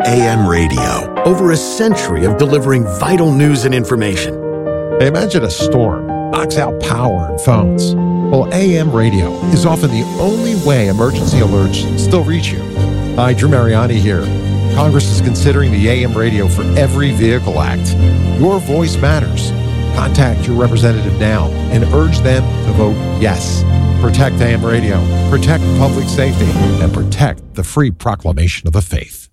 AM radio, over a century of delivering vital news and information. Imagine a storm knocks out power and phones. Well, AM radio is often the only way emergency alerts still reach you. Hi, Drew Mariani here. Congress is considering the AM radio for Every Vehicle Act. Your voice matters. Contact your representative now and urge them to vote yes. Protect AM radio, protect public safety, and protect the free proclamation of the faith.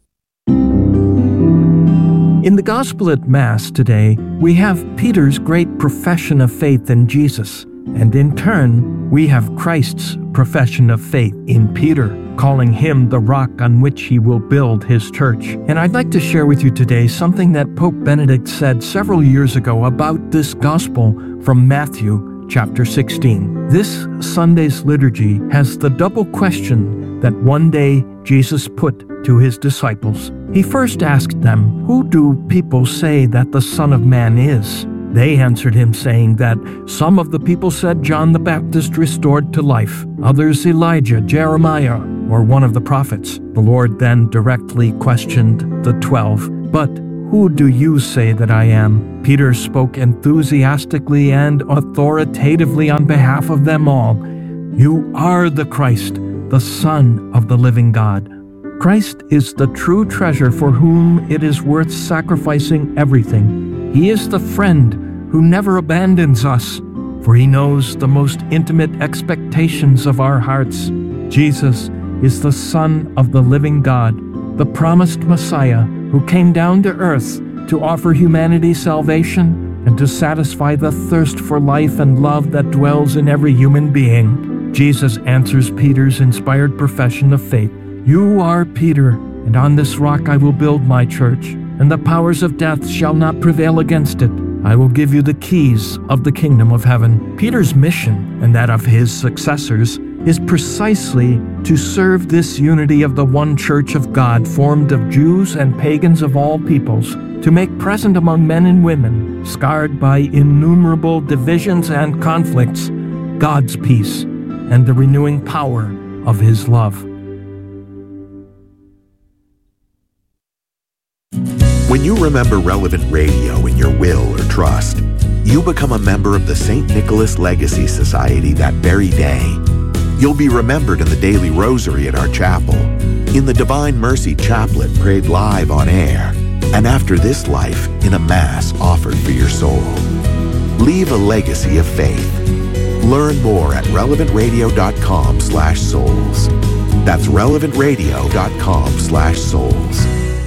In the Gospel at Mass today, we have Peter's great profession of faith in Jesus, and in turn, we have Christ's profession of faith in Peter, calling him the rock on which he will build his church. And I'd like to share with you today something that Pope Benedict said several years ago about this Gospel from Matthew chapter 16. This Sunday's liturgy has the double question that one day Jesus put to his disciples. He first asked them, "Who do people say that the Son of Man is?" They answered him, saying that some of the people said John the Baptist restored to life, others Elijah, Jeremiah, or one of the prophets. The Lord then directly questioned the 12. "But who do you say that I am?" Peter spoke enthusiastically and authoritatively on behalf of them all. "You are the Christ, the Son of the living God." Christ is the true treasure for whom it is worth sacrificing everything. He is the friend who never abandons us, for he knows the most intimate expectations of our hearts. Jesus is the Son of the living God, the promised Messiah who came down to earth to offer humanity salvation and to satisfy the thirst for life and love that dwells in every human being. Jesus answers Peter's inspired profession of faith. "You are Peter, and on this rock I will build my church, and the powers of death shall not prevail against it. I will give you the keys of the kingdom of heaven." Peter's mission, and that of his successors, is precisely to serve this unity of the one church of God, formed of Jews and pagans of all peoples, to make present among men and women, scarred by innumerable divisions and conflicts, God's peace and the renewing power of his love. When you remember Relevant Radio in your will or trust, you become a member of the St. Nicholas Legacy Society that very day. You'll be remembered in the daily rosary at our chapel, in the Divine Mercy Chaplet prayed live on air, and after this life in a Mass offered for your soul. Leave a legacy of faith. Learn more at relevantradio.com/souls. That's relevantradio.com/souls.